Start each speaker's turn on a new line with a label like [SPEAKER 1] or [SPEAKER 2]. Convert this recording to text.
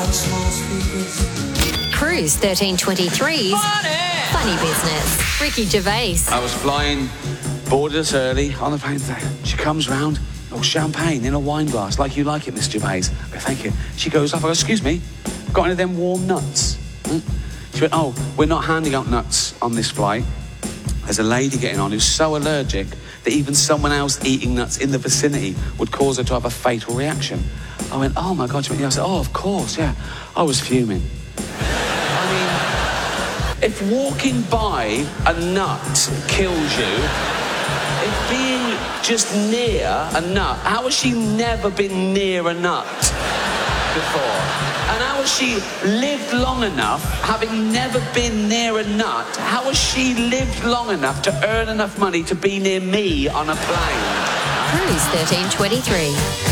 [SPEAKER 1] Cruise 1323's Funny Business. Ricky Gervais.
[SPEAKER 2] I was flying Borders early on the plane today. She comes round, oh, champagne in a wine glass, like you like it, Miss Gervais. I go, thank you. She goes up, I go, excuse me, got any of them warm nuts? She went, oh, we're not handing out nuts on this flight. There's a lady getting on who's so allergic that even someone else eating nuts in the vicinity would cause her to have a fatal reaction. I went, oh my God. She went, yeah. I said, oh, of course, yeah. I was fuming. I mean, if walking by a nut kills you, if being just near a nut, how has she never been near a nut before? And how has she lived long enough, having never been near a nut, how has she lived long enough to earn enough money to be near me on a plane?
[SPEAKER 1] Cruise 1323.